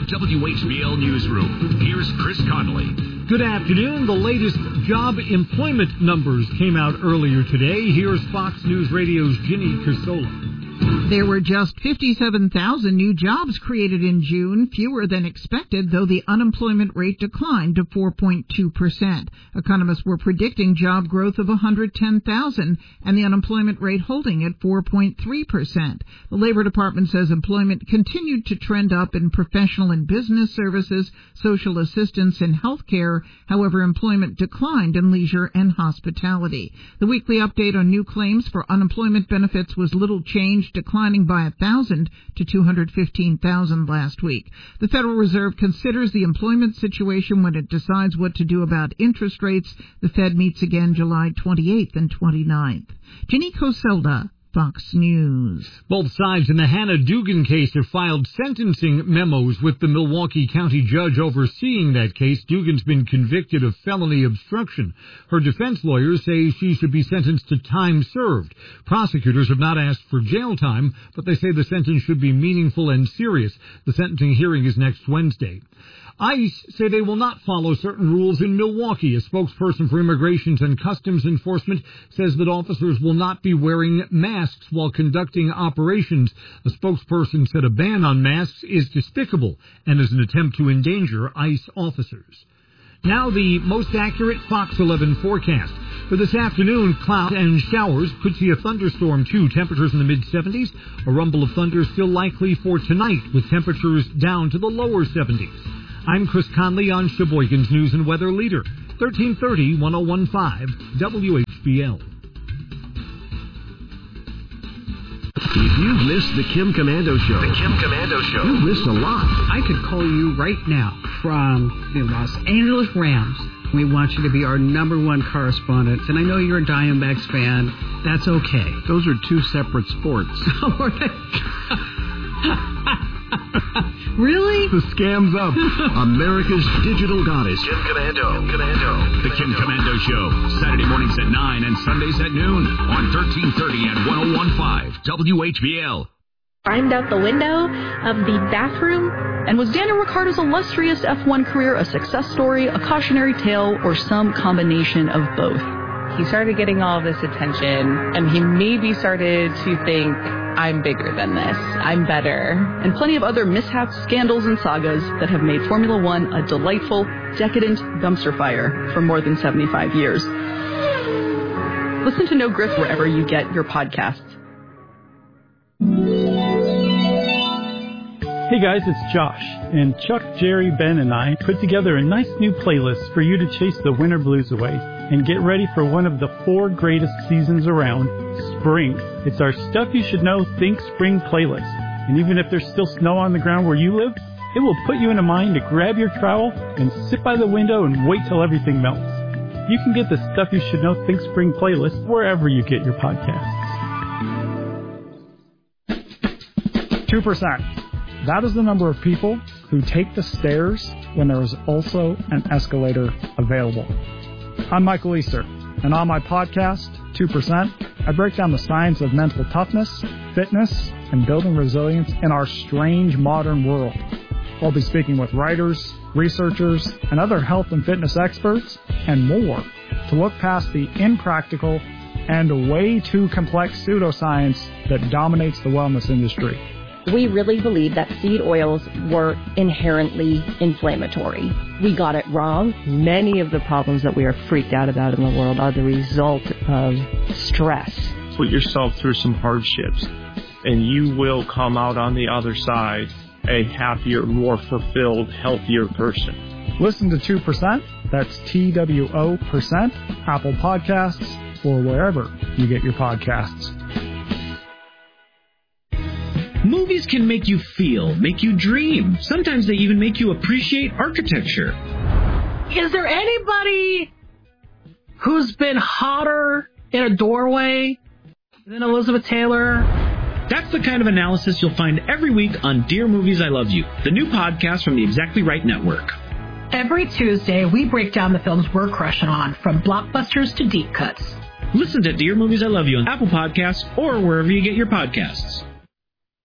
the WHBL Newsroom. Here's Chris Connolly. Good afternoon. The latest job employment numbers came out earlier today. Here's Fox News Radio's Ginny Casola. There were just 57,000 new jobs created in June, fewer than expected, though the unemployment rate declined to 4.2%. Economists were predicting job growth of 110,000 and the unemployment rate holding at 4.3%. The Labor Department says employment continued to trend up in professional and business services, social assistance, and health care. However, employment declined in leisure and hospitality. The weekly update on new claims for unemployment benefits was little changed, declining by 1,000 to 215,000 last week. The Federal Reserve considers the employment situation when it decides what to do about interest rates. The Fed meets again July 28th and 29th. Ginny Casola, Fox News. Both sides in the Hannah Dugan case have filed sentencing memos with the Milwaukee County judge overseeing that case. Dugan's been convicted of felony obstruction. Her defense lawyers say she should be sentenced to time served. Prosecutors have not asked for jail time, but they say the sentence should be meaningful and serious. The sentencing hearing is next Wednesday. ICE say they will not follow certain rules in Milwaukee. A spokesperson for Immigration and Customs Enforcement says that officers will not be wearing masks while conducting operations. A spokesperson said a ban on masks is despicable and is an attempt to endanger ICE officers. Now the most accurate Fox 11 forecast. For this afternoon, cloud and showers. Could see a thunderstorm, too. Temperatures in the mid-70s. A rumble of thunder still likely for tonight, with temperatures down to the lower 70s. I'm Chris Conley on Sheboygan's News and Weather Leader, 1330 1015 WHBL. If you've missed the Kim Komando Show, you've missed a lot. I could call you right now from the Los Angeles Rams. We want you to be our number one correspondent, and I know you're a Diamondbacks fan. That's okay. Those are two separate sports. Really? The scam's up. America's digital goddess. Kim Komando. The Kim Komando Show. Saturday mornings at 9 and Sundays at noon on 1330 and 1015 WHBL. Climbed out the window of the bathroom. And was Daniel Ricciardo's illustrious F1 career a success story, a cautionary tale, or some combination of both? He started getting all of this attention, and he maybe started to think, I'm bigger than this. I'm better. And plenty of other mishaps, scandals, and sagas that have made Formula One a delightful, decadent dumpster fire for more than 75 years. Listen to No Griff wherever you get your podcasts. Hey guys, it's Josh, and Chuck, Jerry, Ben, and I put together a nice new playlist for you to chase the winter blues away and get ready for one of the 4 greatest seasons around, spring. It's our Stuff You Should Know Think Spring playlist, and even if there's still snow on the ground where you live, it will put you in a mind to grab your trowel and sit by the window and wait till everything melts. You can get the Stuff You Should Know Think Spring playlist wherever you get your podcasts. 2%. That is the number of people who take the stairs when there is also an escalator available. I'm Michael Easter, and on my podcast, 2%, I break down the science of mental toughness, fitness, and building resilience in our strange modern world. I'll be speaking with writers, researchers, and other health and fitness experts, and more, to look past the impractical and way too complex pseudoscience that dominates the wellness industry. We really believe that seed oils were inherently inflammatory. We got it wrong. Many of the problems that we are freaked out about in the world are the result of stress. Put yourself through some hardships, and you will come out on the other side a happier, more fulfilled, healthier person. Listen to 2%, that's TWO%, Apple Podcasts, or wherever you get your podcasts. Movies can make you feel, make you dream. Sometimes they even make you appreciate architecture. Is there anybody who's been hotter in a doorway than Elizabeth Taylor? That's the kind of analysis you'll find every week on Dear Movies I Love You, the new podcast from the Exactly Right Network. Every Tuesday, we break down the films we're crushing on, from blockbusters to deep cuts. Listen to Dear Movies I Love You on Apple Podcasts or wherever you get your podcasts.